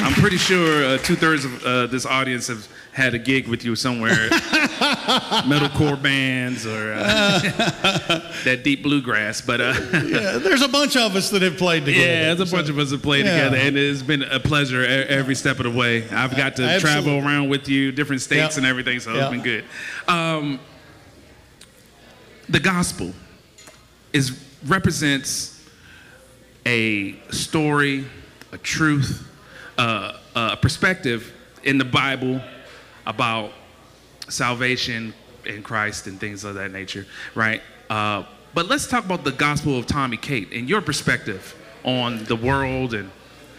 I'm pretty sure 2/3 of this audience have had a gig with you somewhere. Metalcore bands or that deep bluegrass. But yeah, there's a bunch of us that have played together. Yeah, there's a bunch of us that played together, and it's been a pleasure every step of the way. I've got to travel around with you, different states and everything, so it's been good. The gospel represents a story, a truth, a perspective in the Bible about salvation in Christ and things of that nature, right? But let's talk about the gospel of Tommy Cate and your perspective on the world and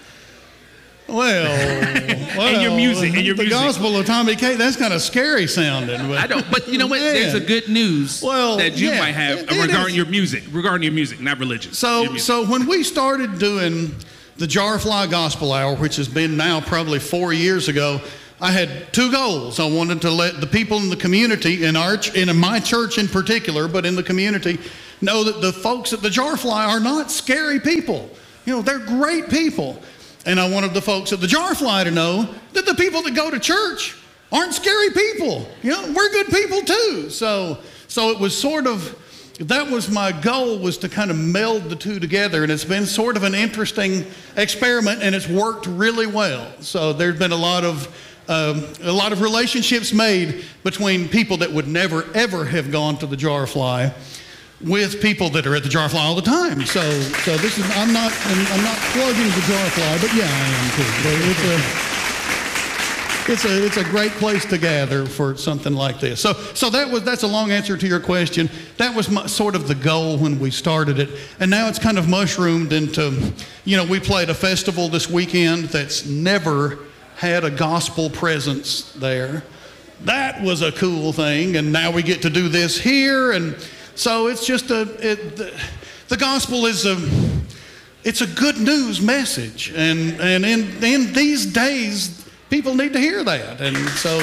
and your music. The gospel of Tommy Cate, that's kind of scary sounding. But, I don't, but you know what? There's a good news that you might have regarding your music, not religion. So when we started doing the Jarfly Gospel Hour, which has been now probably 4 years ago, I had two goals. I wanted to let the people in the community, in my church in particular, but in the community, know that the folks at the Jarfly are not scary people. You know, they're great people. And I wanted the folks at the Jarfly to know that the people that go to church aren't scary people. You know, we're good people too. So it was sort of, that was my goal, was to kind of meld the two together, and it's been sort of an interesting experiment, and it's worked really well. So there's been a lot of relationships made between people that would never ever have gone to the Jarfly with people that are at the Jarfly all the time. So this is, I'm not plugging the Jarfly, but yeah, I am too. It's a great place to gather for something like this. So that's a long answer to your question. That was sort of the goal when we started it, and now it's kind of mushroomed into, you know, we played a festival this weekend that's never had a gospel presence there. That was a cool thing, and now we get to do this here, and so it's just the gospel is it's a good news message, and in these days, people need to hear that, and so.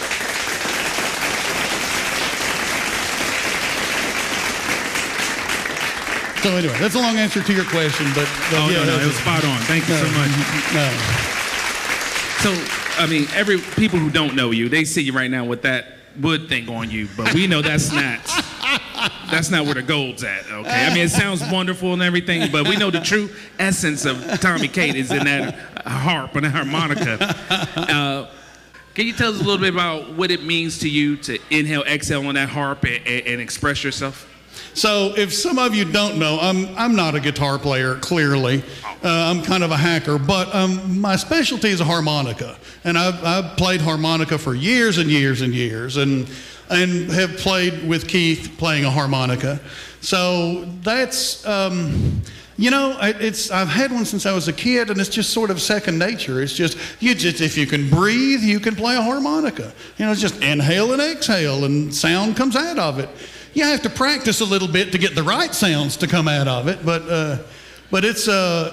So anyway, that's a long answer to your question, but no, it was spot on. Thank you so much. No. So, I mean, people who don't know you, they see you right now with that wood thing on you, but we know that's not where the gold's at, okay? I mean, it sounds wonderful and everything, but we know the true essence of Tommy Cate is in that harp and that harmonica. Can you tell us a little bit about what it means to you to inhale, exhale on that harp and express yourself? So if some of you don't know, I'm not a guitar player, clearly. I'm kind of a hacker, but my specialty is a harmonica. And I've played harmonica for years and years and years, and have played with Keith playing a harmonica. So that's, you know, I've had one since I was a kid, and it's just sort of second nature. It's just, if you can breathe, you can play a harmonica. You know, it's just inhale and exhale, and sound comes out of it. You have to practice a little bit to get the right sounds to come out of it, but it's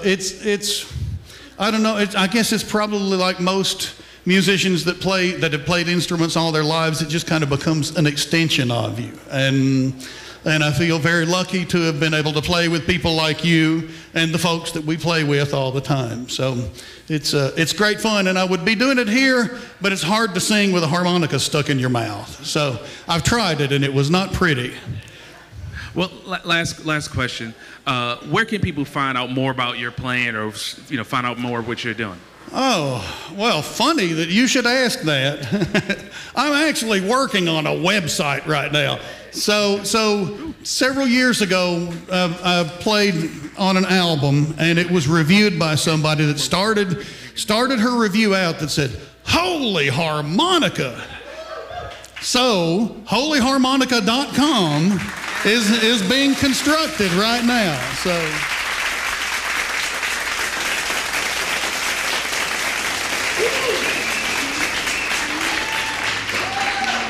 I don't know. I guess it's probably like most musicians that have played instruments all their lives. It just kind of becomes an extension of you, and I feel very lucky to have been able to play with people like you and the folks that we play with all the time. So it's great fun, and I would be doing it here, but it's hard to sing with a harmonica stuck in your mouth. So I've tried it, and it was not pretty. Well, last question. Where can people find out more about your playing, or find out more of what you're doing? Oh, well, funny that you should ask that. I'm actually working on a website right now. So several years ago, I played on an album, and it was reviewed by somebody that started her review out that said, "Holy harmonica." So holyharmonica.com is being constructed right now. So.